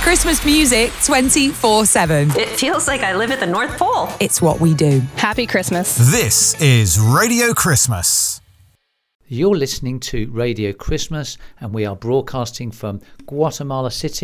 Christmas music 24/7. It feels like I live at the North Pole. It's what we do. Happy Christmas. This is Radio Christmas. You're listening to Radio Christmas, and we are broadcasting from Guatemala City